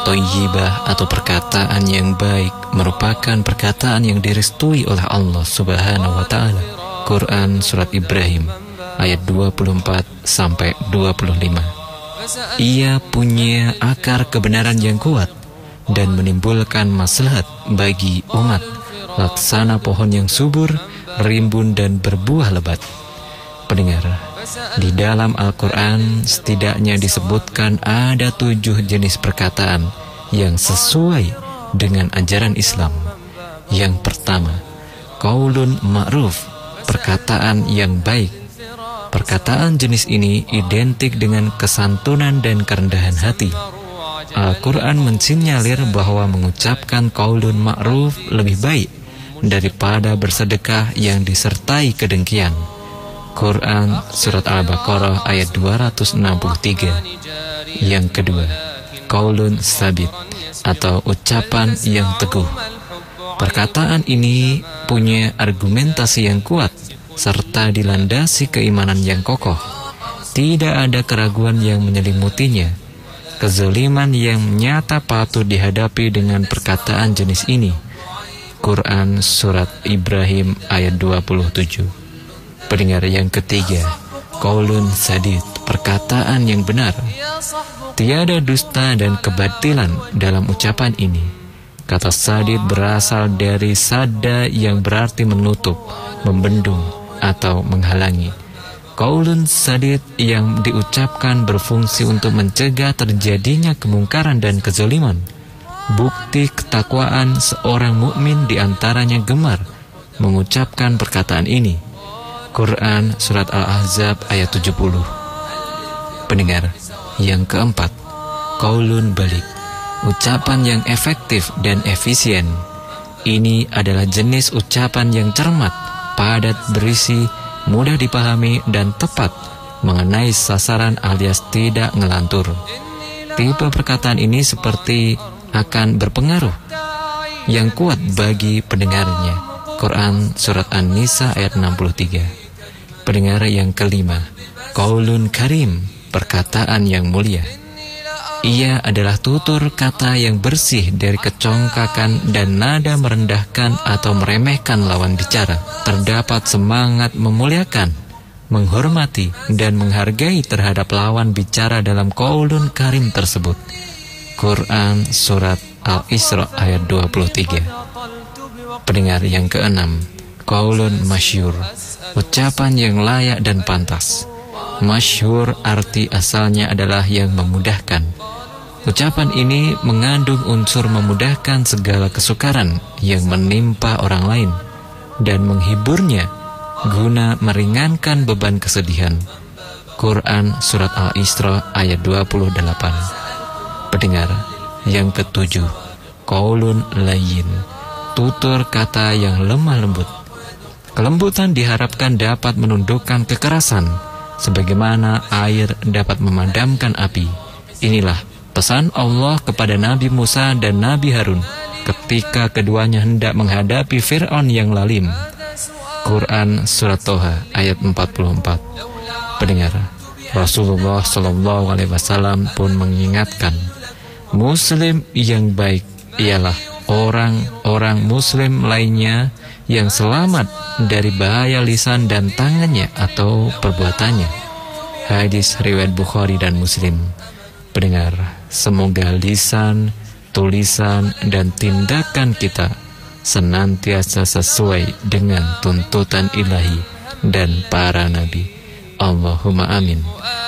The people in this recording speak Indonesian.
Thayyibah atau perkataan yang baik merupakan perkataan yang direstui oleh Allah Subhanahu wa taala. Quran surat Ibrahim ayat 24-25. Ia punya akar kebenaran yang kuat dan menimbulkan maslahat bagi umat, laksana pohon yang subur, rimbun dan berbuah lebat. Pendengar, di dalam Al-Quran setidaknya disebutkan ada 7 jenis perkataan yang sesuai dengan ajaran Islam. Yang pertama, qaulun ma'ruf, perkataan yang baik. Perkataan jenis ini identik dengan kesantunan dan kerendahan hati. Al-Quran mensinyalir bahwa mengucapkan qaulun ma'ruf lebih baik daripada bersedekah yang disertai kedengkian. Quran surat Al-Baqarah ayat 263. Yang kedua, qaulun sabit atau ucapan yang teguh. Perkataan ini punya argumentasi yang kuat serta dilandasi keimanan yang kokoh. Tidak ada keraguan yang menyelimutinya. Kezaliman yang nyata patut dihadapi dengan perkataan jenis ini. Quran surat Ibrahim ayat 27. Pendengar, yang ketiga, qaulun sadid, perkataan yang benar. Tiada dusta dan kebatilan dalam ucapan ini. Kata sadid berasal dari sada yang berarti menutup, membendung, atau menghalangi. Qaulun sadid yang diucapkan berfungsi untuk mencegah terjadinya kemungkaran dan kezaliman. Bukti ketakwaan seorang mukmin diantaranya gemar mengucapkan perkataan ini. Quran surat Al-Ahzab ayat 70. Pendengar, yang keempat, qaulun balik, ucapan yang efektif dan efisien. Ini adalah jenis ucapan yang cermat, padat berisi, mudah dipahami dan tepat mengenai sasaran alias tidak ngelantur. Tipe perkataan ini seperti akan berpengaruh yang kuat bagi pendengarnya. Quran surat An-Nisa ayat 63. Pendengar, yang kelima, qaulun karim, perkataan yang mulia. Ia adalah tutur kata yang bersih dari kecongkakan dan nada merendahkan atau meremehkan lawan bicara. Terdapat semangat memuliakan, menghormati, dan menghargai terhadap lawan bicara dalam qaulun karim tersebut. Quran surat Al-Isra ayat 23. Pendengar, yang keenam, qaulun masyhur, ucapan yang layak dan pantas. Masyhur arti asalnya adalah yang memudahkan. Ucapan ini mengandung unsur memudahkan segala kesukaran yang menimpa orang lain dan menghiburnya guna meringankan beban kesedihan. Quran surat Al-Isra ayat 28. Pendengar, yang ketujuh, qaulun layyin, tutur kata yang lemah lembut. Kelembutan diharapkan dapat menundukkan kekerasan, sebagaimana air dapat memadamkan api. Inilah pesan Allah kepada Nabi Musa dan Nabi Harun ketika keduanya hendak menghadapi Fir'aun yang lalim. Quran surat Toha ayat 44. Pendengar, Rasulullah SAW pun mengingatkan, Muslim yang baik ialah orang-orang Muslim lainnya yang selamat dari bahaya lisan dan tangannya atau perbuatannya. Hadis riwayat Bukhari dan Muslim. Pendengar, semoga lisan, tulisan, dan tindakan kita senantiasa sesuai dengan tuntutan ilahi dan para nabi. Allahumma amin.